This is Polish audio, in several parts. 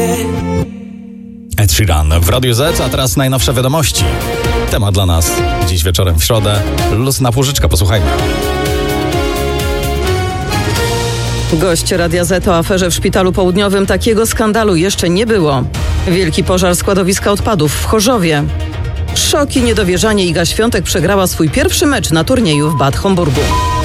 Ed Sheeran w Radiu Z, a teraz najnowsze wiadomości. Temat dla nas dziś wieczorem w środę. Luz na Półżyczka, posłuchajmy. Gość Radia Z o aferze w Szpitalu Południowym. Takiego skandalu jeszcze nie było. Wielki pożar składowiska odpadów w Chorzowie. Szok i niedowierzanie. Iga Świątek przegrała swój pierwszy mecz na turnieju w Bad Homburgu.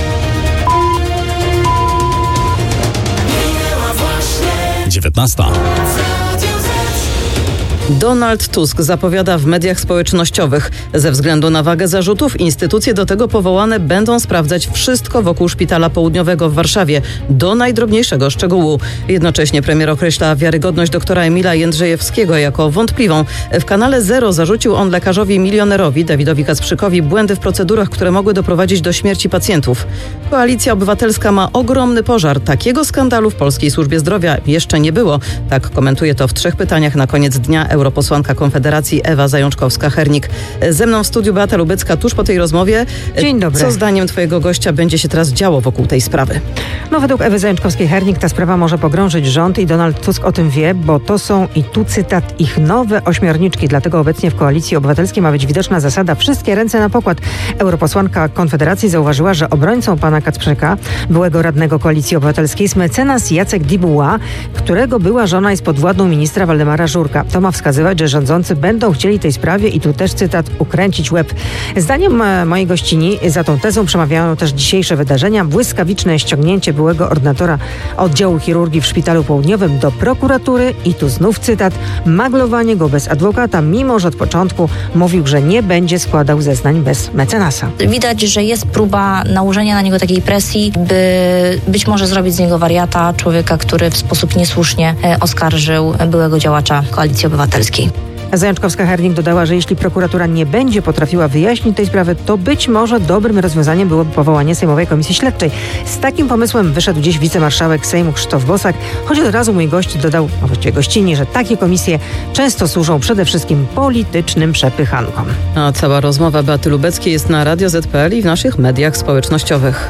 Donald Tusk zapowiada w mediach społecznościowych. Ze względu na wagę zarzutów instytucje do tego powołane będą sprawdzać wszystko wokół Szpitala Południowego w Warszawie, do najdrobniejszego szczegółu. Jednocześnie premier określa wiarygodność doktora Emila Jędrzejewskiego jako wątpliwą. W kanale Zero zarzucił on lekarzowi milionerowi Dawidowi Kasprzykowi błędy w procedurach, które mogły doprowadzić do śmierci pacjentów. Koalicja Obywatelska ma ogromny pożar. Takiego skandalu w polskiej służbie zdrowia jeszcze nie było. Tak komentuje to w 3 pytaniach na koniec dnia europosłanka Konfederacji Ewa Zajączkowska-Hernik. Ze mną w studiu Beata Lubecka tuż po tej rozmowie. Dzień dobry. Co zdaniem twojego gościa będzie się teraz działo wokół tej sprawy? Według Ewy Zajączkowskiej-Hernik ta sprawa może pogrążyć rząd i Donald Tusk o tym wie, bo to są, i tu cytat, ich nowe ośmiorniczki. Dlatego obecnie w Koalicji Obywatelskiej ma być widoczna zasada wszystkie ręce na pokład. Europosłanka Konfederacji zauważyła, że obrońcą pana Kacprzyka, byłego radnego Koalicji Obywatelskiej, jest mecenas Jacek Dibuła, którego była żona jest podwładną ministra Waldemara Żurka. To ma wskazywać, że rządzący będą chcieli tej sprawie, i tu też cytat, ukręcić łeb. Zdaniem mojej gościni za tą tezą przemawiają też dzisiejsze wydarzenia. Błyskawiczne ściągnięcie byłego ordynatora oddziału chirurgii w Szpitalu Południowym do prokuratury, i tu znów cytat, maglowanie go bez adwokata, mimo że od początku mówił, że nie będzie składał zeznań bez mecenasa. Widać, że jest próba nałożenia na niego takiej presji, by być może zrobić z niego wariata, człowieka, który w sposób niesłusznie oskarżył byłego działacza Koalicji Obywatelskiej. Zajączkowska-Hernik dodała, że jeśli prokuratura nie będzie potrafiła wyjaśnić tej sprawy, to być może dobrym rozwiązaniem byłoby powołanie Sejmowej Komisji Śledczej. Z takim pomysłem wyszedł dziś wicemarszałek Sejmu Krzysztof Bosak, choć od razu mój gość dodał, właściwie gościni, że takie komisje często służą przede wszystkim politycznym przepychankom. A cała rozmowa Beaty Lubeckiej jest na Radio Z.pl i w naszych mediach społecznościowych.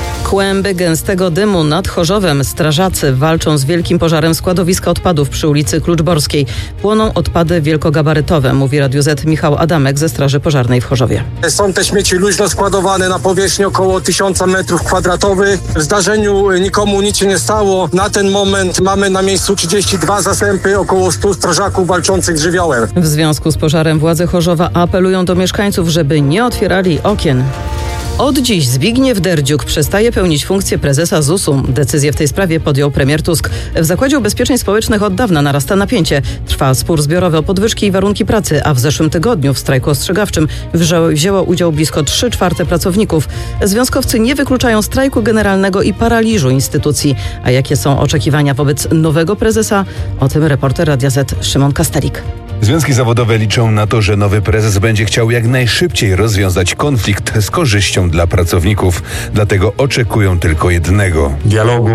Kłęby gęstego dymu nad Chorzowem. Strażacy walczą z wielkim pożarem składowiska odpadów przy ulicy Kluczborskiej. Płoną odpady wielkogabarytowe, mówi Radiu Z Michał Adamek ze Straży Pożarnej w Chorzowie. Są te śmieci luźno składowane na powierzchni około 1000 m2. W zdarzeniu nikomu nic się nie stało. Na ten moment mamy na miejscu 32 zastępy, około 100 strażaków walczących z żywiołem. W związku z pożarem władze Chorzowa apelują do mieszkańców, żeby nie otwierali okien. Od dziś Zbigniew Derdziuk przestaje pełnić funkcję prezesa ZUS-u. Decyzję w tej sprawie podjął premier Tusk. W Zakładzie Ubezpieczeń Społecznych od dawna narasta napięcie. Trwa spór zbiorowy o podwyżki i warunki pracy, a w zeszłym tygodniu w strajku ostrzegawczym wzięło udział blisko 3/4 pracowników. Związkowcy nie wykluczają strajku generalnego i paraliżu instytucji. A jakie są oczekiwania wobec nowego prezesa? O tym reporter Radia Z Szymon Kastelik. Związki zawodowe liczą na to, że nowy prezes będzie chciał jak najszybciej rozwiązać konflikt z korzyścią dla pracowników. Dlatego oczekują tylko jednego. Dialogu.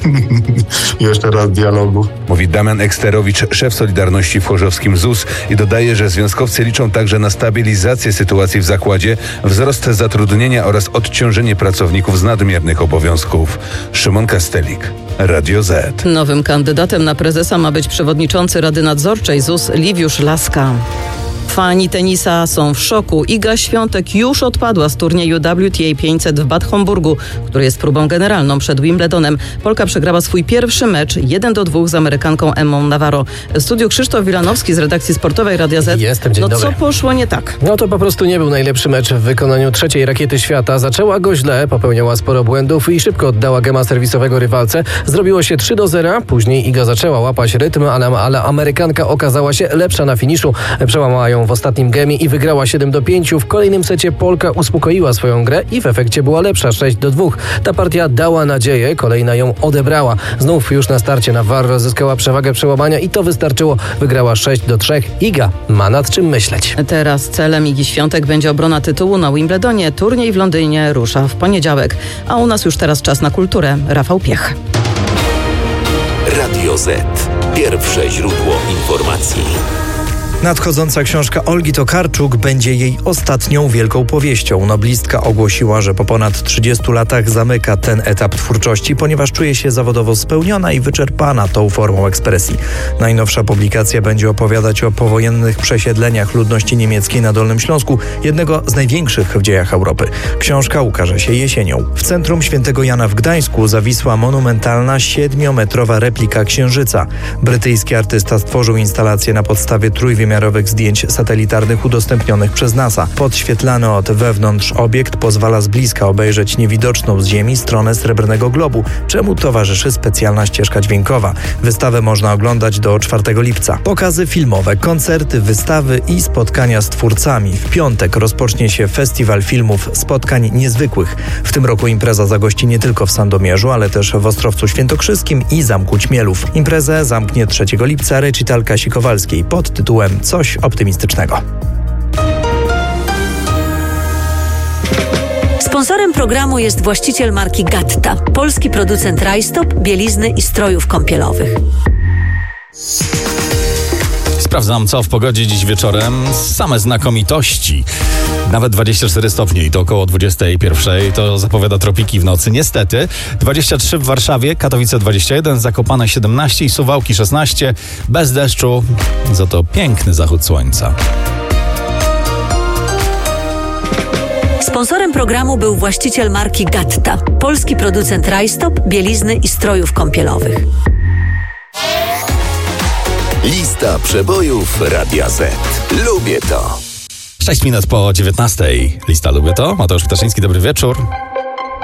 Jeszcze raz dialogu. Mówi Damian Eksterowicz, szef Solidarności w chorzowskim ZUS, i dodaje, że związkowcy liczą także na stabilizację sytuacji w zakładzie, wzrost zatrudnienia oraz odciążenie pracowników z nadmiernych obowiązków. Szymon Kastelik, Radio Z. Nowym kandydatem na prezesa ma być przewodniczący Rady Nadzorczej ZUS Liwiusz Laska. Fani tenisa są w szoku. Iga Świątek już odpadła z turnieju WTA 500 w Bad Homburgu, który jest próbą generalną przed Wimbledonem. Polka przegrała swój pierwszy mecz 1-2 z Amerykanką Emmą Navarro. W studiu Krzysztof Wilanowski z redakcji sportowej Radia Z. Jestem, dzień dobry. Co poszło nie tak? To po prostu nie był najlepszy mecz w wykonaniu trzeciej rakiety świata. Zaczęła go źle, popełniała sporo błędów i szybko oddała gema serwisowego rywalce. Zrobiło się 3-0, później Iga zaczęła łapać rytm, ale Amerykanka okazała się lepsza na finiszu. Przełamała ją w ostatnim gemie i wygrała 7-5. W kolejnym secie Polka uspokoiła swoją grę i w efekcie była lepsza 6-2. Ta partia dała nadzieję, kolejna ją odebrała. Znów już na starcie Navarro zyskała przewagę przełamania i to wystarczyło. Wygrała 6-3. Iga ma nad czym myśleć. Teraz celem Igi Świątek będzie obrona tytułu na Wimbledonie. Turniej w Londynie rusza w poniedziałek. A u nas już teraz czas na kulturę. Rafał Piech. Radio Z. Pierwsze źródło informacji. Nadchodząca książka Olgi Tokarczuk będzie jej ostatnią wielką powieścią. Noblistka ogłosiła, że po ponad 30 latach zamyka ten etap twórczości, ponieważ czuje się zawodowo spełniona i wyczerpana tą formą ekspresji. Najnowsza publikacja będzie opowiadać o powojennych przesiedleniach ludności niemieckiej na Dolnym Śląsku, jednego z największych w dziejach Europy. Książka ukaże się jesienią. W centrum Świętego Jana w Gdańsku zawisła monumentalna 7-metrowa replika Księżyca. Brytyjski artysta stworzył instalację na podstawie trójwymiarowych zdjęć satelitarnych udostępnionych przez NASA. Podświetlany od wewnątrz obiekt pozwala z bliska obejrzeć niewidoczną z Ziemi stronę Srebrnego Globu, czemu towarzyszy specjalna ścieżka dźwiękowa. Wystawę można oglądać do 4 lipca. Pokazy filmowe, koncerty, wystawy i spotkania z twórcami. W piątek rozpocznie się Festiwal Filmów Spotkań Niezwykłych. W tym roku impreza zagości nie tylko w Sandomierzu, ale też w Ostrowcu Świętokrzyskim i Zamku Ćmielów. Imprezę zamknie 3 lipca recital Kasi Kowalskiej pod tytułem Coś optymistycznego. Sponsorem programu jest właściciel marki Gatta, polski producent rajstop, bielizny i strojów kąpielowych. Sprawdzam, co w pogodzie dziś wieczorem. Same znakomitości. Nawet 24 stopnie i to około 21. To zapowiada tropiki w nocy. Niestety 23 w Warszawie, Katowice 21, Zakopane 17 i Suwałki 16. Bez deszczu, za to piękny zachód słońca. Sponsorem programu był właściciel marki Gatta, polski producent rajstop, bielizny i strojów kąpielowych. Lista przebojów Radia Z. Lubię to. 6 minut po 19. Lista Lubię to. Mateusz Ptaszyński, dobry wieczór.